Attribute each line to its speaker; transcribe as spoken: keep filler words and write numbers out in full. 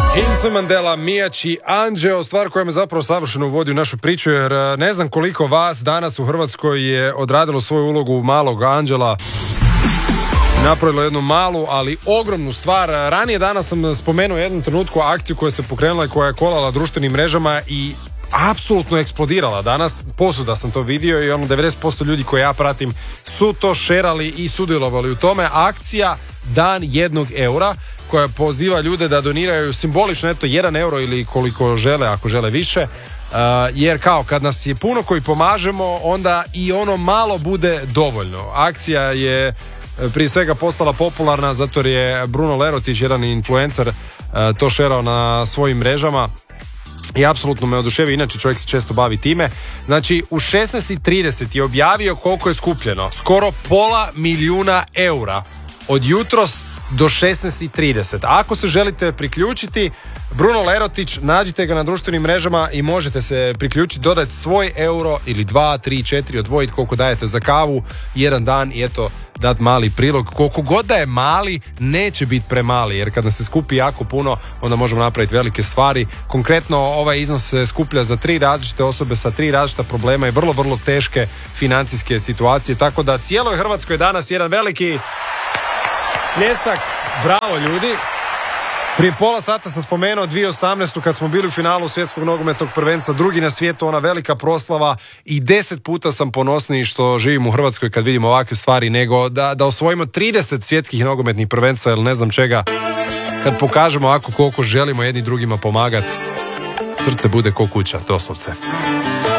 Speaker 1: Nelson Mandela, Mijači, Anđeo, stvar koja me zapravo savršeno uvodi u našu priču, jer ne znam koliko vas danas u Hrvatskoj je odradilo svoju ulogu malog anđela, napravilo jednu malu, ali ogromnu stvar. Ranije danas sam spomenuo jednu trenutku akciju koja se pokrenula i koja je kolala društvenim mrežama i apsolutno eksplodirala danas. Posuda sam to vidio i ono devedeset posto ljudi koje ja pratim su to šerali i sudjelovali u tome. Akcija Dan jednog eura koja poziva ljude da doniraju simbolično eto jedan euro ili koliko žele, ako žele više, uh, jer kao kad nas je puno koji pomažemo, onda i ono malo bude dovoljno. Akcija je prije svega postala popularna zato jer je Bruno Lerotić, jedan influencer, uh, to šerao na svojim mrežama i apsolutno me oduševio, inače čovjek se često bavi time. Znači u šesnaest i trideset je objavio koliko je skupljeno, skoro pola milijuna eura od jutros do šesnaest i trideset. Ako se želite priključiti, Bruno Lerotić, nađite ga na društvenim mrežama i možete se priključiti, dodati svoj euro ili dva, tri, četiri, odvojiti koliko dajete za kavu jedan dan i eto dat mali prilog. Koliko god da je mali, neće biti premali, jer kada se skupi jako puno, onda možemo napraviti velike stvari. Konkretno ovaj iznos se skuplja za tri različite osobe sa tri različita problema i vrlo, vrlo teške financijske situacije, tako da cijeloj Hrvatskoj danas jedan veliki pljesak, bravo ljudi. Prije pola sata sam spomenuo dvije tisuće osamnaestu kad smo bili u finalu svjetskog nogometnog prvenstva, drugi na svijetu, ona velika proslava, i deset puta sam ponosniji što živim u Hrvatskoj kad vidim ovakve stvari, nego da, da osvojimo trideset svjetskih nogometnih prvenstva ili ne znam čega, kad pokažemo ako koliko želimo jedni drugima pomagati, srce bude ko kuća, doslovce.